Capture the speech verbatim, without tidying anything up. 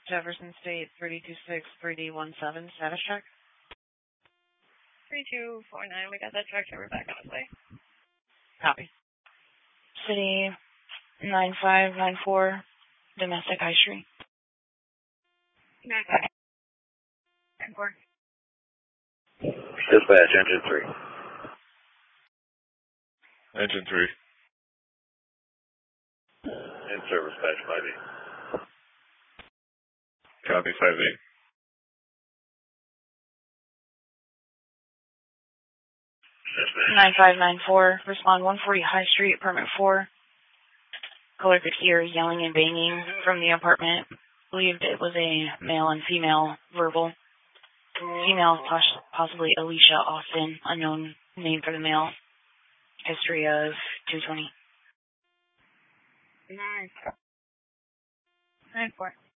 Jefferson State, three two six three D one seven, status check. three two four nine, we got that tracked, we're back on the way. Copy. City nine five nine four, domestic High Street. nine five nine four. Dispatch, engine three. Engine three. In service, patch five eight. Copy, five eight. nine five nine four, respond one forty High Street, apartment four. Caller could hear yelling and banging from the apartment. Believed it was a male and female verbal. Female, poss- possibly Alicia Austin, unknown name for the male. History of two twenty. nine four. nine four.